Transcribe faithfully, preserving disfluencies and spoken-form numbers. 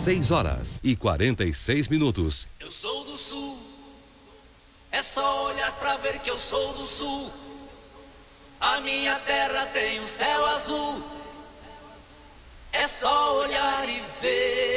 seis horas e quarenta e seis minutos. Eu sou do sul, é só olhar pra ver que eu sou do sul. A minha terra tem um céu azul, é só olhar e ver.